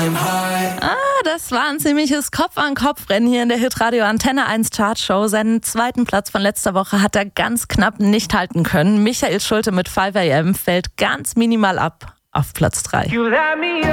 Das war ein ziemliches Kopf-an-Kopf-Rennen hier in der Hitradio Antenne 1 Chartshow. Seinen zweiten Platz von letzter Woche hat er ganz knapp nicht halten können. Michael Schulte mit 5 AM fällt ganz minimal ab auf Platz 3.